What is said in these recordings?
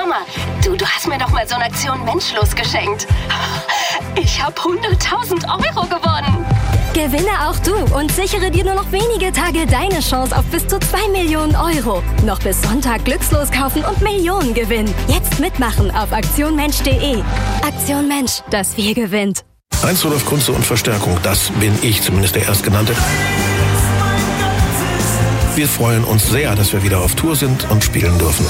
Mama, du hast mir doch mal so eine Aktion Menschlos geschenkt. Ich habe 100.000 Euro gewonnen. Gewinne auch du und sichere dir nur noch wenige Tage deine Chance auf bis zu 2 Millionen Euro. Noch bis Sonntag glückslos kaufen und Millionen gewinnen. Jetzt mitmachen auf aktionmensch.de. Aktion Mensch, das Wir gewinnt. Heinz Rudolf Kunze und Verstärkung, das bin ich, zumindest der Erstgenannte. Wir freuen uns sehr, dass wir wieder auf Tour sind und spielen dürfen.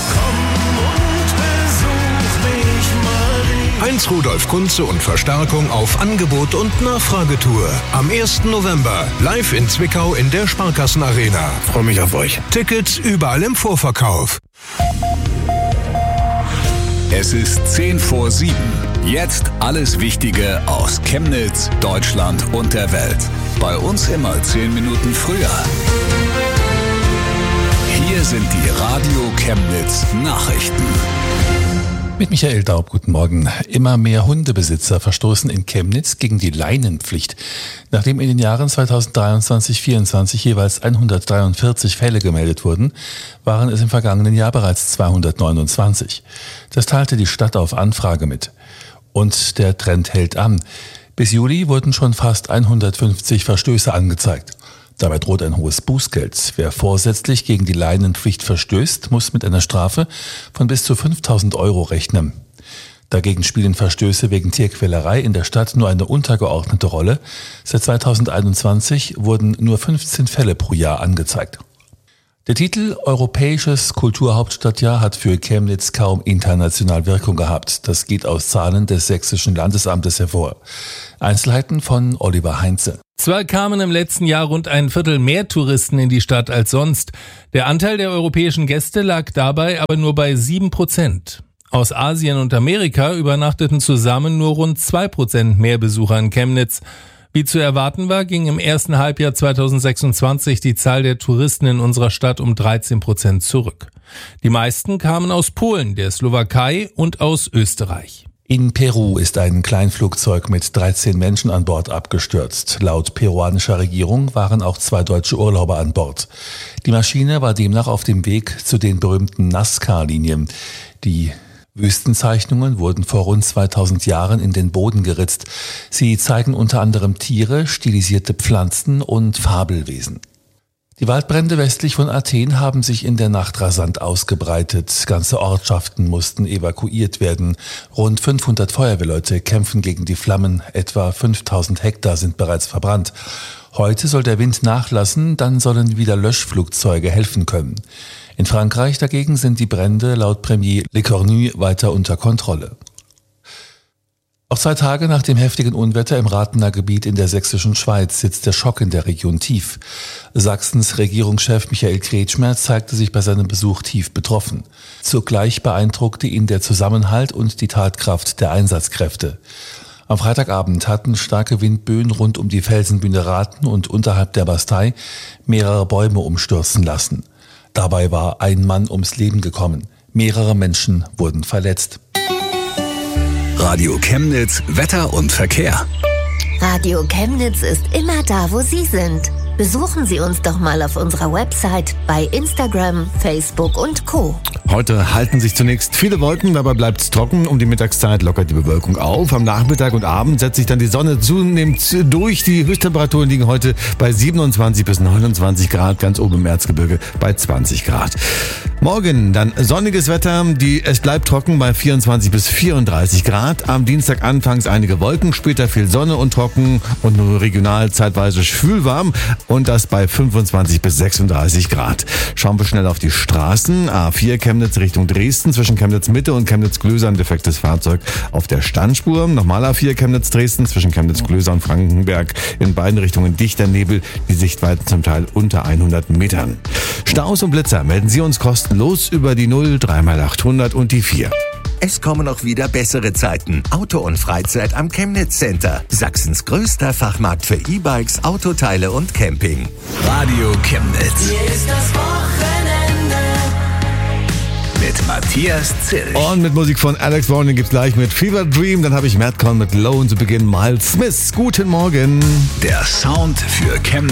Heinz Rudolf Kunze und Verstärkung auf Angebot- und Nachfragetour. Am 1. November live in Zwickau in der Sparkassenarena. Freue mich auf euch. Tickets überall im Vorverkauf. Es ist 6:10. Jetzt alles Wichtige aus Chemnitz, Deutschland und der Welt. Bei uns immer 10 Minuten früher. Hier sind die Radio Chemnitz Nachrichten. Mit Michael Daub, guten Morgen. Immer mehr Hundebesitzer verstoßen in Chemnitz gegen die Leinenpflicht. Nachdem in den Jahren 2023-24 jeweils 143 Fälle gemeldet wurden, waren es im vergangenen Jahr bereits 229. Das teilte die Stadt auf Anfrage mit. Und der Trend hält an. Bis Juli wurden schon fast 150 Verstöße angezeigt. Dabei droht ein hohes Bußgeld. Wer vorsätzlich gegen die Leinenpflicht verstößt, muss mit einer Strafe von bis zu 5.000 Euro rechnen. Dagegen spielen Verstöße wegen Tierquälerei in der Stadt nur eine untergeordnete Rolle. Seit 2021 wurden nur 15 Fälle pro Jahr angezeigt. Der Titel Europäisches Kulturhauptstadtjahr hat für Chemnitz kaum international Wirkung gehabt. Das geht aus Zahlen des Sächsischen Landesamtes hervor. Einzelheiten von Oliver Heinze. Zwar kamen im letzten Jahr rund ein Viertel mehr Touristen in die Stadt als sonst. Der Anteil der europäischen Gäste lag dabei aber nur bei 7%. Aus Asien und Amerika übernachteten zusammen nur rund 2% mehr Besucher in Chemnitz. Wie zu erwarten war, ging im ersten Halbjahr 2026 die Zahl der Touristen in unserer Stadt um 13% zurück. Die meisten kamen aus Polen, der Slowakei und aus Österreich. In Peru ist ein Kleinflugzeug mit 13 Menschen an Bord abgestürzt. Laut peruanischer Regierung waren auch 2 deutsche Urlauber an Bord. Die Maschine war demnach auf dem Weg zu den berühmten Nazca-Linien. Die Wüstenzeichnungen wurden vor rund 2000 Jahren in den Boden geritzt. Sie zeigen unter anderem Tiere, stilisierte Pflanzen und Fabelwesen. Die Waldbrände westlich von Athen haben sich in der Nacht rasant ausgebreitet. Ganze Ortschaften mussten evakuiert werden. Rund 500 Feuerwehrleute kämpfen gegen die Flammen. Etwa 5000 Hektar sind bereits verbrannt. Heute soll der Wind nachlassen, dann sollen wieder Löschflugzeuge helfen können. In Frankreich dagegen sind die Brände laut Premier Lecornu weiter unter Kontrolle. Auch 2 Tage nach dem heftigen Unwetter im Rathener Gebiet in der sächsischen Schweiz sitzt der Schock in der Region tief. Sachsens Regierungschef Michael Kretschmer zeigte sich bei seinem Besuch tief betroffen. Zugleich beeindruckte ihn der Zusammenhalt und die Tatkraft der Einsatzkräfte. Am Freitagabend hatten starke Windböen rund um die Felsenbühne Rathen und unterhalb der Bastei mehrere Bäume umstürzen lassen. Dabei war ein Mann ums Leben gekommen. Mehrere Menschen wurden verletzt. Radio Chemnitz, Wetter und Verkehr. Radio Chemnitz ist immer da, wo Sie sind. Besuchen Sie uns doch mal auf unserer Website, bei Instagram, Facebook und Co. Heute halten sich zunächst viele Wolken, dabei bleibt es trocken. Um die Mittagszeit lockert die Bewölkung auf. Am Nachmittag und Abend setzt sich dann die Sonne zunehmend durch. Die Höchsttemperaturen liegen heute bei 27 bis 29 Grad, ganz oben im Erzgebirge bei 20 Grad. Morgen dann sonniges Wetter, es bleibt trocken bei 24 bis 34 Grad. Am Dienstag anfangs einige Wolken, später viel Sonne und trocken und nur regional zeitweise schwülwarm und das bei 25 bis 36 Grad. Schauen wir schnell auf die Straßen. A4 Chemnitz Richtung Dresden, zwischen Chemnitz Mitte und Chemnitz Glöser ein defektes Fahrzeug auf der Standspur. Nochmal A4 Chemnitz Dresden, zwischen Chemnitz Glöser und Frankenberg in beiden Richtungen dichter Nebel, die Sichtweiten zum Teil unter 100 Metern. Staus und Blitzer melden Sie uns kostenlos über die 0 3x800 und die 4. Es kommen auch wieder bessere Zeiten. Auto und Freizeit am Chemnitz Center. Sachsens größter Fachmarkt für E-Bikes, Autoteile und Camping. Radio Chemnitz. Hier ist das Wochenende. Mit Matthias Zill. Und mit Musik von Alex Warning gibt's gleich mit Fever Dream. Dann habe ich Madcon mit Low und zu Beginn Miles Smith. Guten Morgen. Der Sound für Chemnitz.